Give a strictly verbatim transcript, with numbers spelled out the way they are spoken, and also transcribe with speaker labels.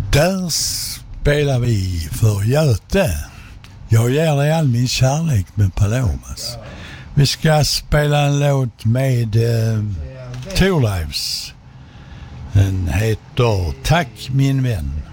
Speaker 1: Där spelar vi för Göte. Jag ger dig all min kärlek med Palomas. Vi ska spela en låt med eh, Two Lives. Den heter Tack min vän.